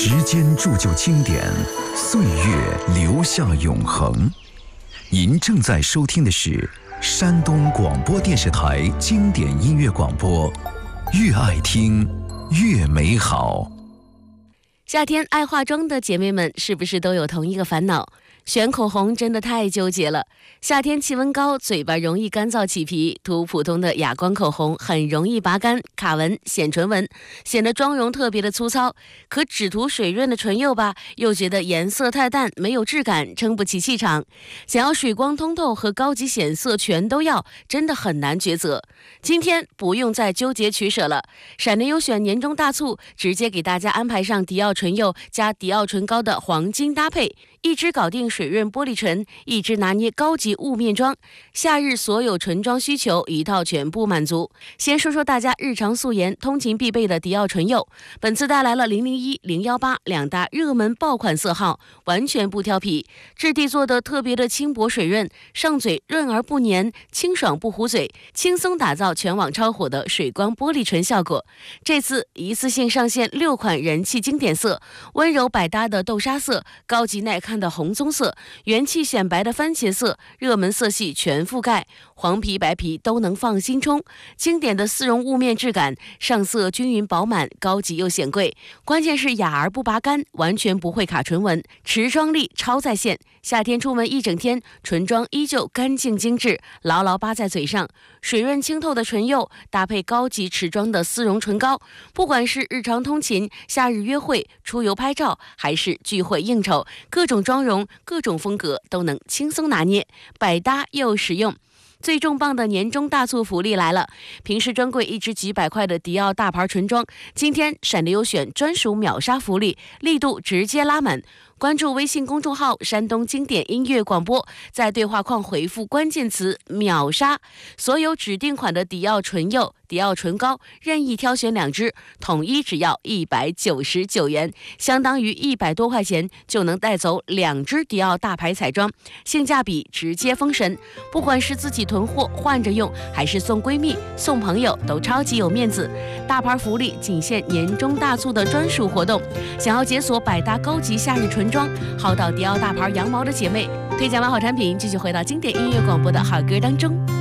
时间铸就经典，岁月留下永恒。您正在收听的是山东广播电视台经典音乐广播，越爱听越美好。 夏天爱化妆的姐妹们是不是都有同一个烦恼？选口红真的太纠结了。夏天气温高，嘴巴容易干燥起皮，涂普通的哑光口红很容易拔干、卡纹、显唇纹，显得妆容特别的粗糙。可只涂水润的唇釉吧，又觉得颜色太淡，没有质感，撑不起气场。想要水光通透和高级显色全都要，真的很难抉择。今天不用再纠结取舍了，闪电优选年终大促，直接给大家安排上迪奥唇釉加迪奥唇膏的黄金搭配，一支搞定水润玻璃唇，一支拿捏高级雾面妆，夏日所有唇妆需求一套全部满足。先说说大家日常素颜、通勤必备的迪奥唇釉，本次带来了001、018两大热门爆款色号，完全不挑皮，质地做的特别的轻薄水润，上嘴润而不黏，清爽不糊嘴，轻松打造全网超火的水光玻璃唇效果。这次一次性上线6款人气经典色，温柔百搭的豆沙色，高级耐看的红棕色，元气显白的番茄色，热门色系全覆盖，黄皮白皮都能放心冲。经典的丝绒雾面质感，上色均匀饱满，高级又显贵，关键是雅而不拔干，完全不会卡唇纹，持妆力超在线。夏天出门一整天，唇妆依旧干净精致，牢牢扒在嘴上。水润清透的唇釉搭配高级持妆的丝绒唇膏，不管是日常通勤、夏日约会、出游拍照，还是聚会应酬，各种妆容、各种风格都能轻松拿捏，百搭又实用。最重磅的年终大促福利来了！平时专柜一支几百块的迪奥大牌唇妆，今天闪电优选专属秒杀福利，力度直接拉满。关注微信公众号山东经典音乐广播，在对话框回复关键词秒杀，所有指定款的迪奥唇釉、迪奥唇膏任意挑选2支，统一只要199元，相当于100多块钱就能带走2支迪奥大牌彩妆，性价比直接封神。不管是自己囤货换着用，还是送闺蜜送朋友，都超级有面子。大牌福利仅限年终大促的专属活动，想要解锁百搭高级夏日唇妆，薅到迪奥大牌羊毛的姐妹，推荐完好产品，继续回到经典音乐广播的好歌当中。